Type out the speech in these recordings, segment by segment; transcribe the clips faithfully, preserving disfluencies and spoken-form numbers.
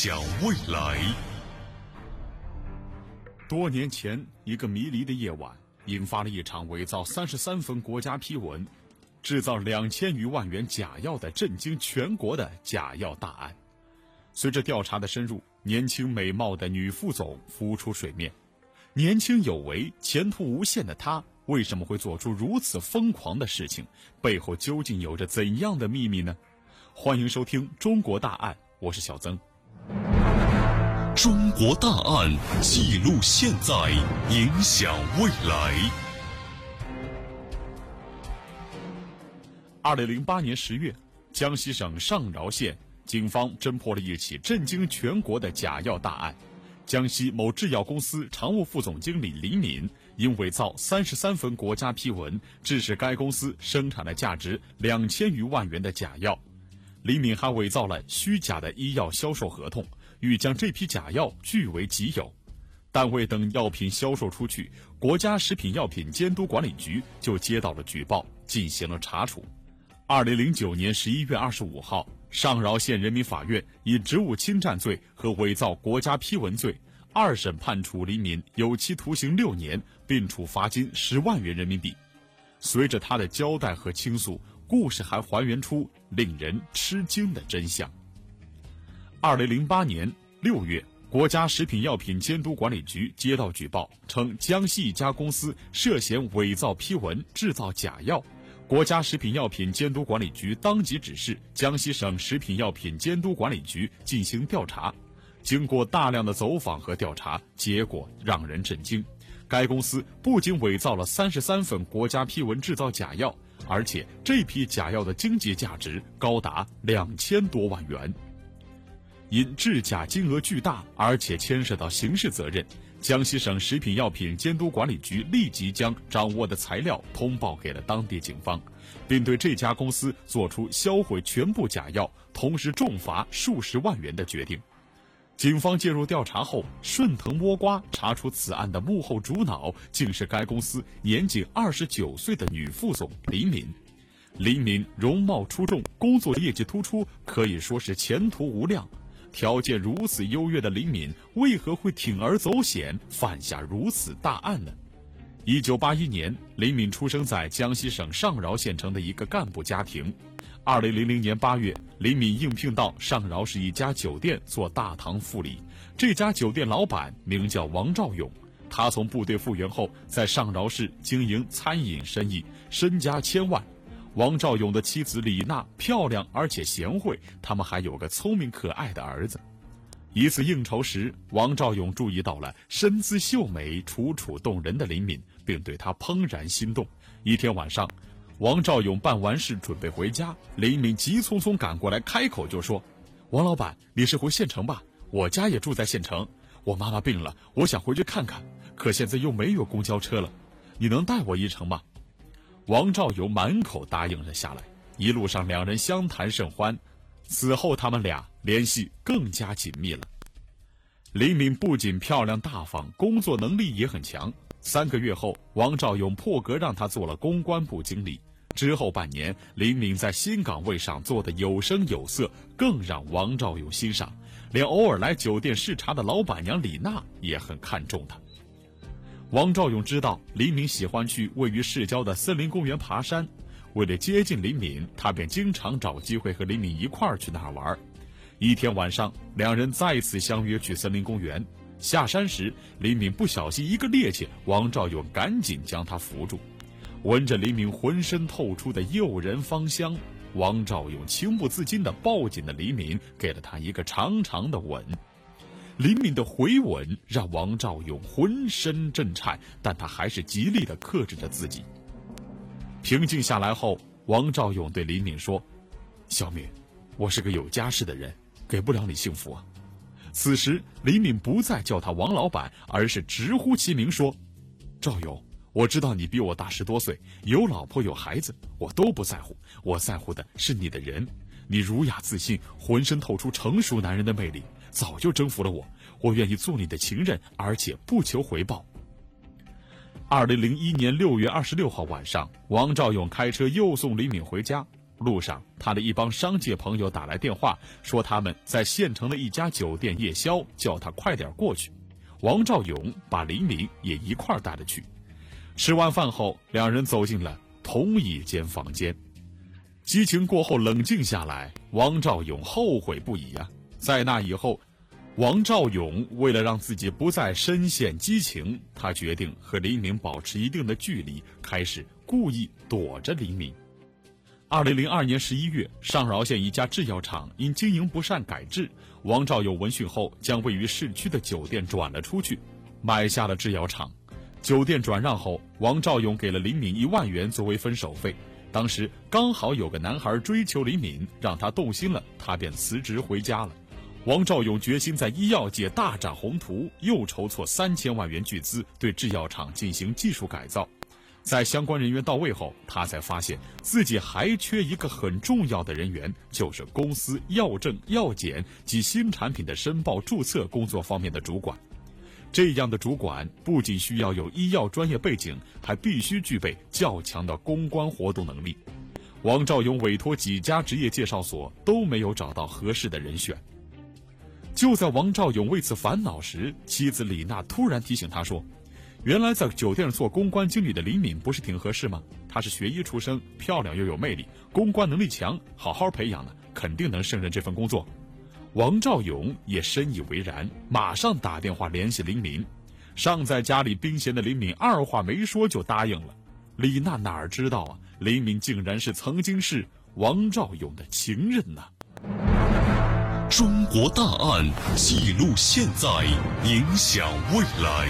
想未来。多年前，一个迷离的夜晚，引发了一场伪造三十三份国家批文，制造两千余万元假药的震惊全国的假药大案。随着调查的深入，年轻美貌的女副总浮出水面。年轻有为、前途无限的她，为什么会做出如此疯狂的事情？背后究竟有着怎样的秘密呢？欢迎收听《中国大案》，我是小曾。 中国大案，记录现在，影响未来。 二零零八年十月，江西省上饶县警方侦破了一起震惊全国的假药大案。江西某制药公司常务副总经理李敏因伪造三十三份国家批文，致使该公司生产了价值两千余万元的假药。李敏还伪造了虚假的医药销售合同，欲将这批假药据为己有。但未等药品销售出去，国家食品药品监督管理局就接到了举报，进行了查处。二零零九年十一月二十五号，上饶县人民法院以职务侵占罪和伪造国家批文罪，二审判处李敏有期徒刑六年，并处罚金十万元人民币。随着他的交代和倾诉，故事还还原出令人吃惊的真相。二零零八年六月，国家食品药品监督管理局接到举报，称江西一家公司涉嫌伪造批文，制造假药。国家食品药品监督管理局当即指示江西省食品药品监督管理局进行调查。经过大量的走访和调查，结果让人震惊。该公司不仅伪造了三十三份国家批文制造假药，而且这批假药的经济价值高达两千多万元。因制假金额巨大，而且牵涉到刑事责任，江西省食品药品监督管理局立即将掌握的材料通报给了当地警方，并对这家公司作出销毁全部假药，同时重罚数十万元的决定。警方介入调查后，顺藤摸瓜查出此案的幕后主脑竟是该公司年仅二十九岁的女副总李敏。李敏容貌出众，工作业绩突出，可以说是前途无量。条件如此优越的李敏，为何会铤而走险，犯下如此大案呢？一九八一年，李敏出生在江西省上饶县城的一个干部家庭。二零零零年八月，李敏应聘到上饶市一家酒店做大堂副理。这家酒店老板名叫王兆勇，他从部队复员后，在上饶市经营餐饮生意，身家千万。王兆勇的妻子李娜漂亮而且贤惠，他们还有个聪明可爱的儿子。一次应酬时，王兆勇注意到了身姿秀美、楚楚动人的李敏，并对她怦然心动。一天晚上，王兆勇办完事准备回家，李敏急匆匆赶过来，开口就说：“王老板，你是回县城吧？我家也住在县城，我妈妈病了，我想回去看看，可现在又没有公交车了，你能带我一程吗？”王兆勇满口答应了下来，一路上两人相谈甚欢，此后他们俩联系更加紧密了。李敏不仅漂亮大方，工作能力也很强。三个月后，王兆勇破格让他做了公关部经理。之后半年，李敏在新岗位上做得有声有色，更让王兆勇欣赏，连偶尔来酒店视察的老板娘李娜也很看重他。王兆勇知道李敏喜欢去位于市郊的森林公园爬山，为了接近李敏，他便经常找机会和李敏一块儿去那儿玩。一天晚上，两人再次相约去森林公园。下山时，李敏不小心一个趔趄，王兆勇赶紧将她扶住。闻着李敏浑身透出的诱人芳香，王兆勇情不自禁地抱紧了李敏，给了她一个长长的吻。李敏的回吻让王兆勇浑身震颤，但他还是极力地克制着自己。平静下来后，王兆勇对李敏说：“小敏，我是个有家室的人，给不了你幸福啊。”此时，李敏不再叫他王老板，而是直呼其名说：“兆勇，我知道你比我大十多岁，有老婆有孩子，我都不在乎，我在乎的是你的人。你儒雅自信，浑身透出成熟男人的魅力，早就征服了我，我愿意做你的情人，而且不求回报。”二零零一年六月二十六号晚上，王兆勇开车又送李敏回家。 路上，他的一帮商界朋友打来电话，说他们在县城的一家酒店夜宵，叫他快点过去。王兆勇把林敏也一块带了去。吃完饭后，两人走进了同一间房间。激情过后冷静下来，王兆勇后悔不已啊！在那以后，王兆勇为了让自己不再深陷激情，他决定和林敏保持一定的距离，开始故意躲着林敏。二零零二年十一月，上饶县一家制药厂因经营不善改制，王兆勇闻讯后将位于市区的酒店转了出去，买下了制药厂。酒店转让后，王兆勇给了林敏一万元作为分手费。当时刚好有个男孩追求林敏，让他动心了，他便辞职回家了。王兆勇决心在医药界大展宏图，又筹措三千万元巨资对制药厂进行技术改造。在相关人员到位后，他才发现自己还缺一个很重要的人员，就是公司药证、药检及新产品的申报注册工作方面的主管。这样的主管不仅需要有医药专业背景，还必须具备较强的公关活动能力。王兆勇委托几家职业介绍所都没有找到合适的人选。就在王兆勇为此烦恼时，妻子李娜突然提醒他说，原来在酒店做公关经理的林敏不是挺合适吗？她是学医出身，漂亮又有魅力，公关能力强，好好培养呢，肯定能胜任这份工作。王兆勇也深以为然，马上打电话联系林敏。尚在家里冰闲的林敏二话没说就答应了。李娜哪儿知道啊，林敏竟然是曾经是王兆勇的情人呢、 啊！中国大案记录现在，影响未来。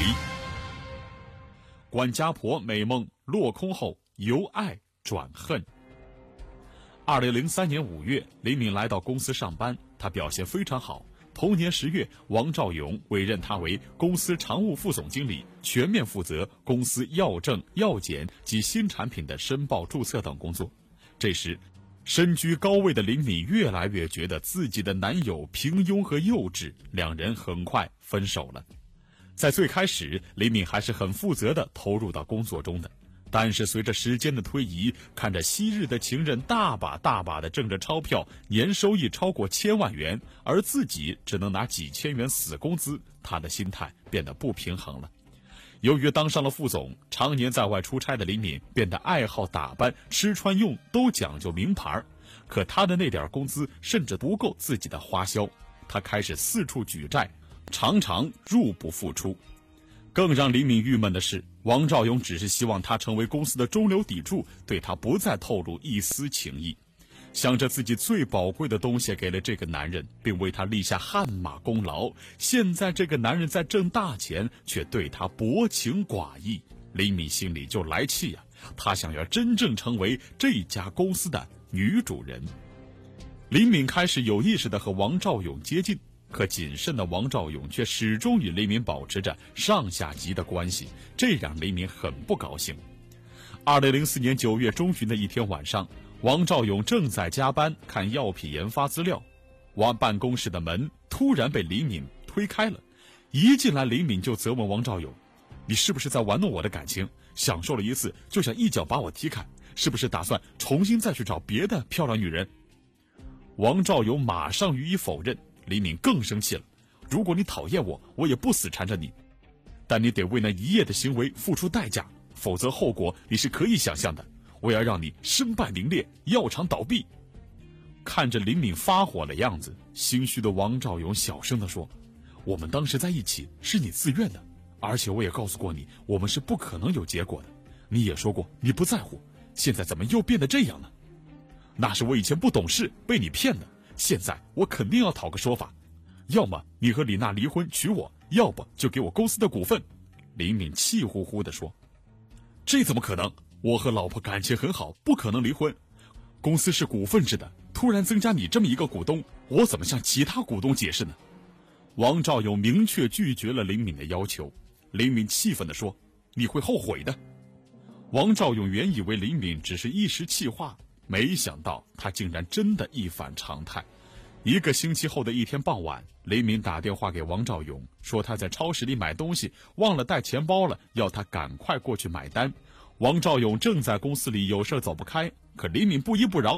管家婆美梦落空后，由爱转恨。二零零三年五月，林敏来到公司上班，他表现非常好。同年十月，王兆勇委任他为公司常务副总经理，全面负责公司药证、药检及新产品的申报注册等工作。这时，身居高位的林敏越来越觉得自己的男友平庸和幼稚，两人很快分手了。在最开始，林敏还是很负责地投入到工作中的，但是随着时间的推移，看着昔日的情人大把大把地挣着钞票，年收益超过千万元，而自己只能拿几千元死工资，他的心态变得不平衡了。由于当上了副总，常年在外出差的林敏变得爱好打扮，吃穿用都讲究名牌，可他的那点工资甚至不够自己的花销，他开始四处举债，常常入不敷出。更让林敏郁闷的是，王兆勇只是希望他成为公司的中流砥柱，对他不再透露一丝情意。想着自己最宝贵的东西给了这个男人，并为他立下汗马功劳，现在这个男人在挣大钱，却对他薄情寡义，林敏心里就来气呀、啊！他想要真正成为这家公司的女主人。林敏开始有意识地和王兆勇接近，可谨慎的王兆勇却始终与林敏保持着上下级的关系，这让林敏很不高兴。二零零四年九月中旬的一天晚上，王兆勇正在加班看药品研发资料，王办公室的门突然被林敏推开了。一进来，林敏就责问王兆勇：“你是不是在玩弄我的感情？享受了一次就想一脚把我踢开，是不是打算重新再去找别的漂亮女人？”王兆勇马上予以否认。林敏更生气了：“如果你讨厌我，我也不死缠着你，但你得为那一夜的行为付出代价，否则后果你是可以想象的。我要让你身败名裂，药厂倒闭。”看着林敏发火的样子，心虚的王兆勇小声地说：“我们当时在一起是你自愿的，而且我也告诉过你，我们是不可能有结果的。你也说过你不在乎，现在怎么又变得这样呢？那是我以前不懂事，被你骗的。现在我肯定要讨个说法，要么你和李娜离婚娶我，要不就给我公司的股份。”林敏气呼呼地说：“这怎么可能？我和老婆感情很好，不可能离婚。公司是股份制的，突然增加你这么一个股东，我怎么向其他股东解释呢？”王兆勇明确拒绝了林敏的要求。林敏气愤地说：“你会后悔的。”王兆勇原以为林敏只是一时气话，没想到他竟然真的一反常态。一个星期后的一天傍晚，林敏打电话给王兆勇，说他在超市里买东西忘了带钱包了，要他赶快过去买单。王兆勇正在公司里有事走不开，可林敏不依不饶：“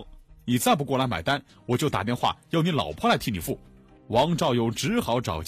你再不过来买单，我就打电话要你老婆来替你付。王兆勇只好找